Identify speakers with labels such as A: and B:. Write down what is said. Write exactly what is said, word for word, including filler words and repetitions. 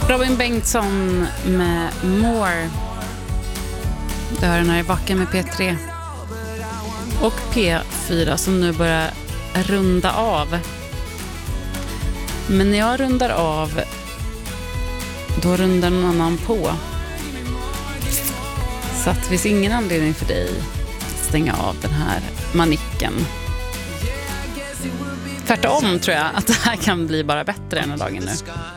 A: Robin Bengtsson med More. Det hör den här i backen med P tre och P fyra som nu börjar runda av. Men när jag rundar av, då rundar någon annan på. Så att det finns ingen anledning för dig att stänga av den här manicken. Tvärtom tror jag att det här kan bli bara bättre än dagen nu.